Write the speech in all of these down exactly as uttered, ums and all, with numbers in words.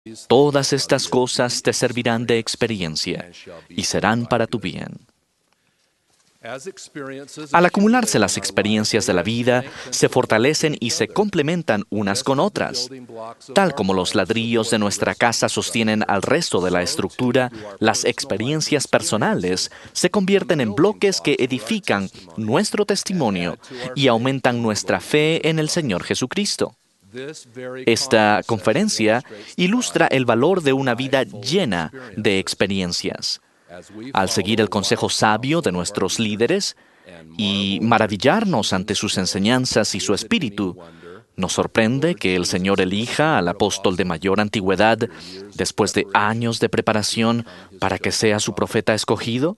Todas estas cosas te servirán de experiencia y serán para tu bien. Al acumularse las experiencias de la vida, se fortalecen y se complementan unas con otras. Tal como los ladrillos de nuestra casa sostienen al resto de la estructura, las experiencias personales se convierten en bloques que edifican nuestro testimonio y aumentan nuestra fe en el Señor Jesucristo. Esta conferencia ilustra el valor de una vida llena de experiencias. Al seguir el consejo sabio de nuestros líderes y maravillarnos ante sus enseñanzas y su espíritu, ¿nos sorprende que el Señor elija al apóstol de mayor antigüedad después de años de preparación para que sea su profeta escogido?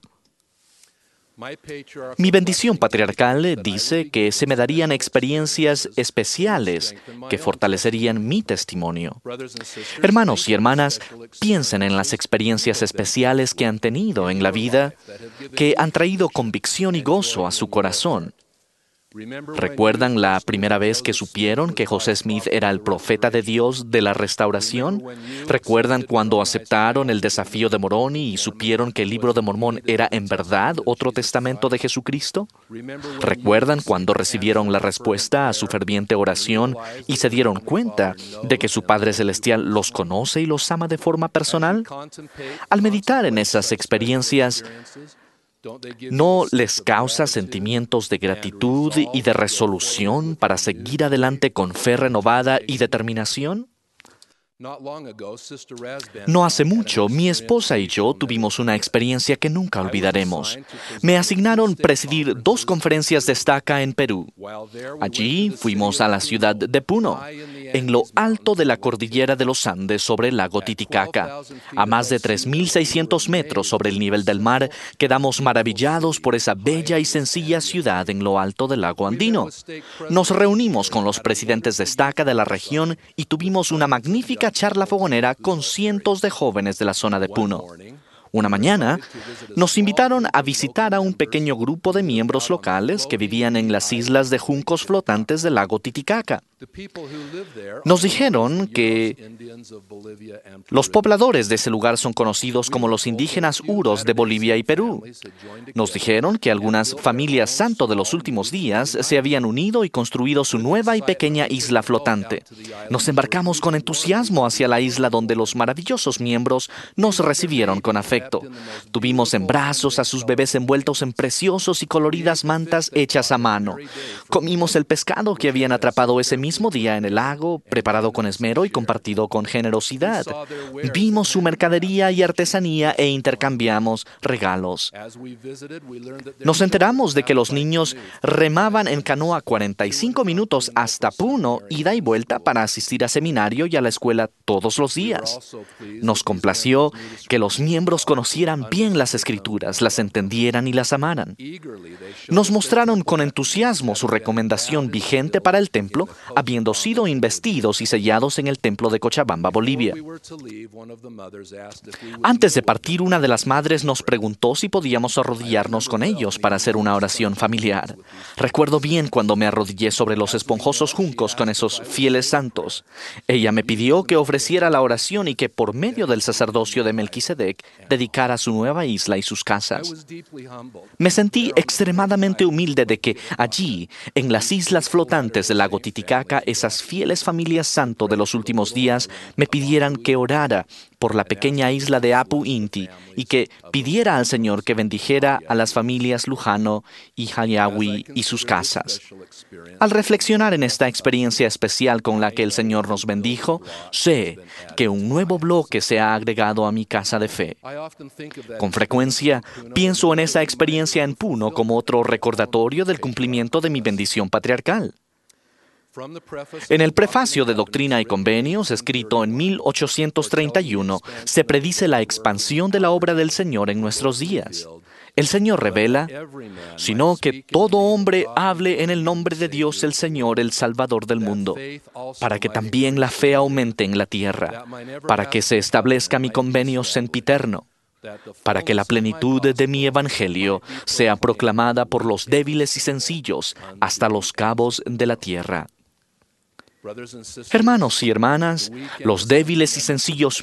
Mi bendición patriarcal dice que se me darían experiencias especiales que fortalecerían mi testimonio. Hermanos y hermanas, piensen en las experiencias especiales que han tenido en la vida, que han traído convicción y gozo a su corazón. ¿Recuerdan la primera vez que supieron que José Smith era el profeta de Dios de la restauración? ¿Recuerdan cuando aceptaron el desafío de Moroni y supieron que el libro de Mormón era en verdad otro testamento de Jesucristo? ¿Recuerdan cuando recibieron la respuesta a su ferviente oración y se dieron cuenta de que su Padre Celestial los conoce y los ama de forma personal? Al meditar en esas experiencias, ¿no les causa sentimientos de gratitud y de resolución para seguir adelante con fe renovada y determinación? No hace mucho, mi esposa y yo tuvimos una experiencia que nunca olvidaremos. Me asignaron presidir dos conferencias de estaca en Perú. Allí fuimos a la ciudad de Puno, en lo alto de la cordillera de los Andes sobre el lago Titicaca. A más de tres mil seiscientos metros sobre el nivel del mar, quedamos maravillados por esa bella y sencilla ciudad en lo alto del lago andino. Nos reunimos con los presidentes de estaca de la región y tuvimos una magnífica charla fogonera con cientos de jóvenes de la zona de Puno. Una mañana, nos invitaron a visitar a un pequeño grupo de miembros locales que vivían en las islas de juncos flotantes del lago Titicaca. Nos dijeron que los pobladores de ese lugar son conocidos como los indígenas huros de Bolivia y Perú. Nos dijeron que algunas familias santo de los últimos días se habían unido y construido su nueva y pequeña isla flotante. Nos embarcamos con entusiasmo hacia la isla donde los maravillosos miembros nos recibieron con afecto. Tuvimos en brazos a sus bebés envueltos en preciosos y coloridas mantas hechas a mano. Comimos el pescado que habían atrapado ese mismo día en el lago, preparado con esmero y compartido con generosidad. Vimos su mercadería y artesanía e intercambiamos regalos. Nos enteramos de que los niños remaban en canoa cuarenta y cinco minutos hasta Puno, ida y vuelta, para asistir a seminario y a la escuela todos los días. Nos complació que los miembros conocieran bien las Escrituras, las entendieran y las amaran. Nos mostraron con entusiasmo su recomendación vigente para el templo, habiendo sido investidos y sellados en el templo de Cochabamba, Bolivia. Antes de partir, una de las madres nos preguntó si podíamos arrodillarnos con ellos para hacer una oración familiar. Recuerdo bien cuando me arrodillé sobre los esponjosos juncos con esos fieles santos. Ella me pidió que ofreciera la oración y que por medio del sacerdocio de Melquisedec dedicara su nueva isla y sus casas. Me sentí extremadamente humilde de que allí, en las islas flotantes del lago Titicaca, esas fieles familias santo de los últimos días me pidieran que orara por la pequeña isla de Apu Inti y que pidiera al Señor que bendijera a las familias Lujano y Hayawi y sus casas. Al reflexionar en esta experiencia especial con la que el Señor nos bendijo, sé que un nuevo bloque se ha agregado a mi casa de fe. Con frecuencia, pienso en esa experiencia en Puno como otro recordatorio del cumplimiento de mi bendición patriarcal. En el prefacio de Doctrina y Convenios, escrito en mil ochocientos treinta y uno, se predice la expansión de la obra del Señor en nuestros días. El Señor revela, sino que todo hombre hable en el nombre de Dios el Señor, el Salvador del mundo, para que también la fe aumente en la tierra, para que se establezca mi convenio sempiterno, para que la plenitud de mi evangelio sea proclamada por los débiles y sencillos hasta los cabos de la tierra. Hermanos y hermanas, los débiles y sencillos